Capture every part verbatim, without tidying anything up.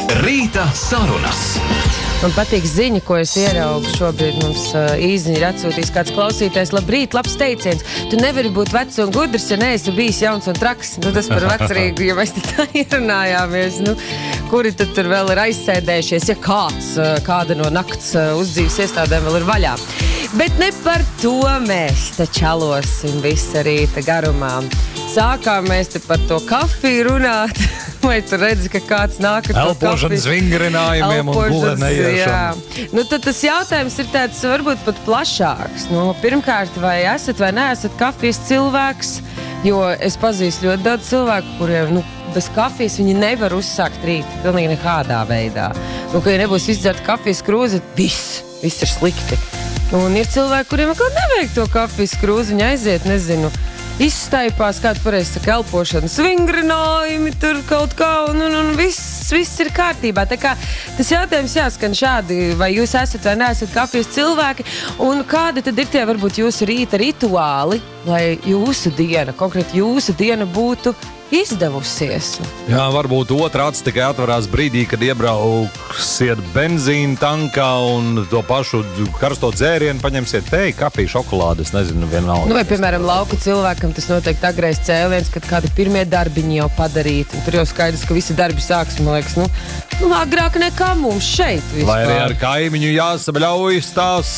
Rīta sarunas. Man patīk ziņa, ko es ieraugu šobrīd. Mums uh, īziņa ir atsūtījis kāds klausītājs. Labrīt, labs teiciens. Tu nevari būt vecs un gudrs, ja neesi bijis jauns un traks. Nu, tas par vecrīgu, ja mēs te tā ierunājāmies. Nu, kuri tad tur vēl ir aizsēdējušies, ja kāds, uh, kāda no nakts uh, uzdzīves iestādēm vēl ir vaļā. Bet ne par to mēs te čalosim visu rīta garumā. Sākām mēs te par to kafiju runāt. Vai tu redzi, ka kāds nāk ar to Elpošanas vingrinājumiem un gulēnējiešanu. Nu, tad tas jautājums ir tāds varbūt pat plašāks. Nu, pirmkārt, vai esat vai neesat kafijas cilvēks? Jo es pazīstu ļoti daudz cilvēku, kuriem nu, bez kafijas viņi nevar uzsākt rītu. Pilnīgi nekādā veidā. Nu, ka ja nebūs izdzerta kafijas krūze, viss, viss ir slikti. Un ir cilvēki, kuriem atkal nevajag to kafijas krūzi. Viņi aiziet, nezinu, izstaipās, kādu pareizi saka, elpošanas vingrinājumi, tur kaut kā, un, un, un viss, viss ir kārtībā. Tā kā tas jautājums jāskan šādi, vai jūs esat vai neesat kafijas cilvēki, un kādi tad ir tie varbūt jūsu rīta rituāli, lai jūsu diena, konkrēti jūsu diena būtu izdevusies. Jā, varbūt otra acis tikai atverās brīdī, kad iebrauksiet benzīna tankā un to pašu karsto dzērienu paņemsiet tei, kafiju, šokolādi, es nezinu, vienalga. Nu, vai, piemēram, lauku cilvēkam tas noteikti agrais cēliens, kad kādi pirmie darbiņi jau padarīti. Un tur jau skaidrs, ka visi darbi sāks, man liekas, nu, nu agrāk nekā mums šeit vispār. Vai arī ar kaimiņu jāsabļaujas tās,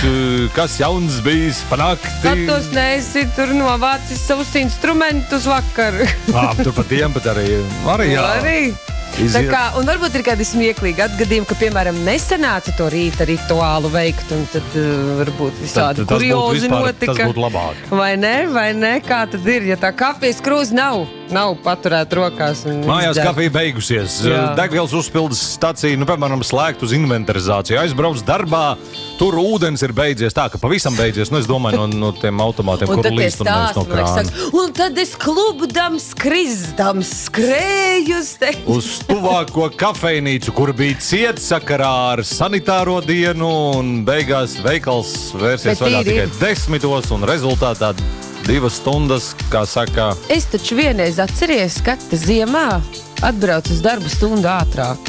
kas jauns bijis pa nakti. Skatos, neesi tur novācis savus instrumentus vakar. Ā, tur pat tiem, bet arī, arī jā. Arī. Tā kā, un varbūt ir kādi smieklīgi atgadījumi, ka, piemēram, nesanāca to rīta rituālu veikt, un tad uh, varbūt visādi tad, kuriozi vispār, notika. Tas būtu labāk. Vai ne, vai ne, kā tad ir, ja tā kafijas krūze nav, nav paturēta rokās. Mājās kafija beigusies, jā. Degvielas uzpildes stacija, nu, piemēram, slēgt uz inventarizāciju, aizbrauc darbā, tur ūdens ir beidzies, tā, ka pavisam beidzies, nu, es domāju, no, no tiem automātiem, kur līst un nevis no krāna. Un tad es klubdams, krizdams, skrēju uz te. Uz tuvāko kafejnīcu, kur bija ciets sakarā ar sanitāro dienu, un beigās veikals vērsies vaļā tikai desmitos, un rezultātā divas stundas, kā saka. Es taču vienreiz atceries, ka ziemā atbrauc uz darbu stundu ātrāk.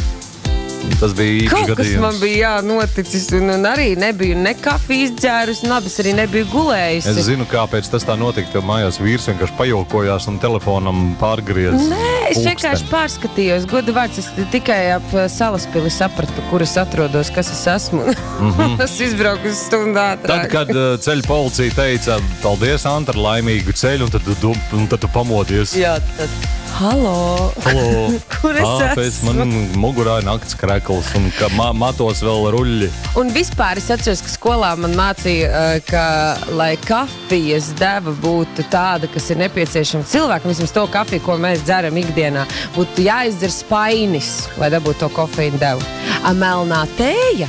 Tas bija īpašs gadījums. Kaut kas man bija jānoticis, un, un arī nebiju ne kafijas dzērus, un abas arī nebiju gulējusi. Es zinu, kāpēc tas tā notika, tev mājās vīrs vienkārši pajokojās un telefonam pārgriez. Nē, es pulksteni. vienkārši pārskatījos. Godu vārds, es tikai ap Salaspili sapratu, kur es atrodos, kas es esmu. Mm-hmm. Es izbrauku uz stundu ātrāk. Tad, kad uh, ceļu policija teica, paldies, Anta, ar laimīgu ceļu, un tad tu, un tad tu pamodies. Jā, tad... Halo! Halo. Kur es à, esmu? Man mugurā nakts krekls un ka ma matos vēl ruļļi. Un vispār es atceros, ka skolā man mācīja, ka, lai kafijas deva būtu tāda, kas ir nepieciešama cilvēkam, vismaz to kafiju, ko mēs dzeram ikdienā, būtu jāizdzer spainis, lai dabūtu to kofeīnu devu. A melnā tēja,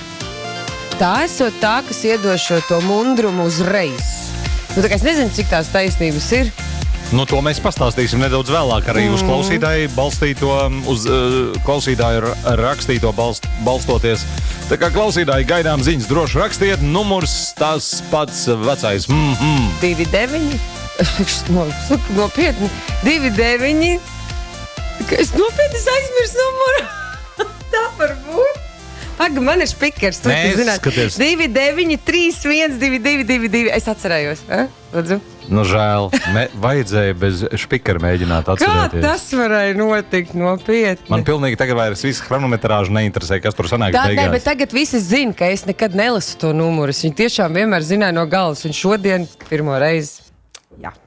tā esot tā, kas iedošo to mundrumu uzreiz. Nu, tā kā es nezinu, cik tās taisnības ir. Nu, to mēs pastāstīsim nedaudz vēlāk arī mm. uz klausītāju balstīto, uz uh, klausītāju rakstīto balst, balstoties. Tā kā klausītāji gaidām ziņas, droši rakstiet, numurs tas pats vecais. Mm-hmm. divi deviņi no, nopietni. divi deviņi Es nopietni aizmirsu numuru. Tā var būt. Aga, man ir špikers. Nē, skaties. divi deviņi trīs viens divi divi divi divi Es atcerējos. Eh? Lūdzu. Nu, žēl. Me, vajadzēja bez špikera mēģināt atcerēties. Kā tas varēja notikt nopietni? Man pilnīgi tagad vairs viss chronometrāža neinteresē, kas tur sanāk Tā, beigās. Ne, bet tagad visi zina, ka es nekad nelasu to numuru. Viņi tiešām vienmēr zināja no galvas. Un šodien pirmo reizi, jā.